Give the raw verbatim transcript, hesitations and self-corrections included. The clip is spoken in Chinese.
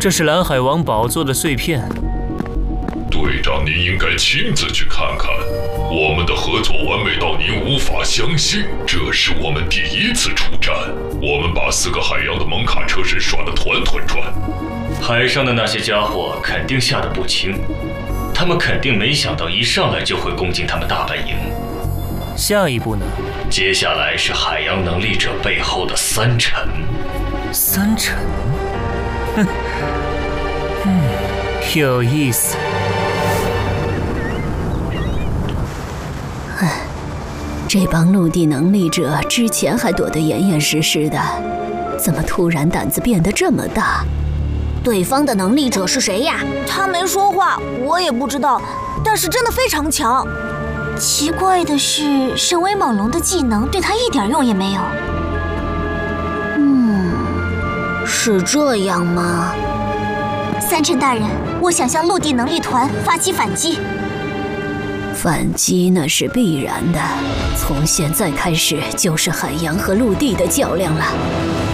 这是蓝海王宝座的碎片。 队长，您应该亲自去看看。我们的合作完美到您无法相信。这是我们第一次出战，我们把四个海洋的蒙卡车神耍得团团转。 海上的那些家伙肯定吓得不轻，他们肯定没想到一上来就会攻进他们大本营。 下一步呢？ 接下来是海洋能力者背后的三臣。 三臣？哼，嗯，有意思。 唉，这帮陆地能力者之前还躲得严严实实的，怎么突然胆子变得这么大？ 对方的能力者是谁呀？ 他没说话，我也不知道，但是真的非常强。 奇怪的是，神威猛龙的技能对他一点用也没有。 嗯，是这样吗？ 三臣大人，我想向陆地能力团发起反击。 反击那是必然的，从现在开始就是海洋和陆地的较量了。